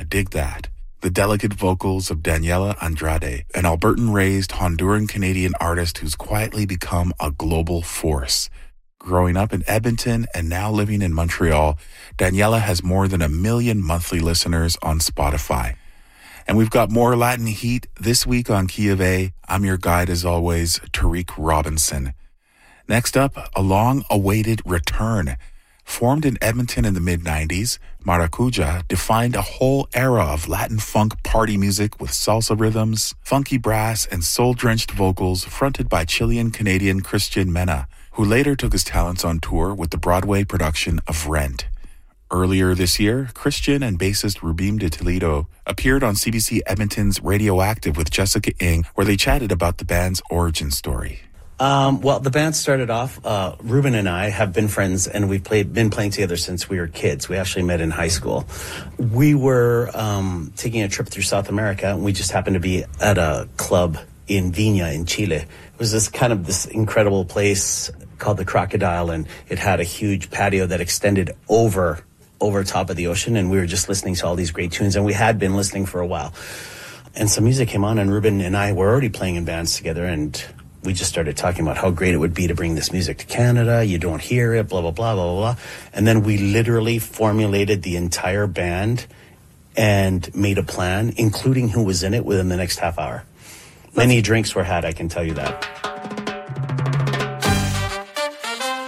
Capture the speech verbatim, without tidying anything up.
Dig That, the delicate vocals of Daniela Andrade, an Albertan-raised Honduran-Canadian artist who's quietly become a global force. Growing up in Edmonton and now living in Montreal, Daniela has more than a million monthly listeners on Spotify. And we've got more Latin heat this week on Key of A. I'm your guide, as always, Tariq Robinson. Next up, a long-awaited return. Formed in Edmonton in the mid nineties, Maracuja defined a whole era of Latin funk party music with salsa rhythms, funky brass, and soul-drenched vocals fronted by Chilean-Canadian Christian Mena, who later took his talents on tour with the Broadway production of Rent. Earlier this year, Christian and bassist Rubim de Toledo appeared on C B C Edmonton's Radioactive with Jessica Ng, where they chatted about the band's origin story. Um, well, the band started off, uh, Ruben and I have been friends, and we've played, been playing together since we were kids. We actually met in high school. We were um, taking a trip through South America, and we just happened to be at a club in Viña in Chile. It was this kind of this incredible place called the Crocodile, and it had a huge patio that extended over over top of the ocean, and we were just listening to all these great tunes, and we had been listening for a while. And some music came on, and Ruben and I were already playing in bands together, and we just started talking about how great it would be to bring this music to Canada. You don't hear it, blah, blah, blah, blah, blah. And then we literally formulated the entire band and made a plan, including who was in it, within the next half hour. Many drinks were had, I can tell you that.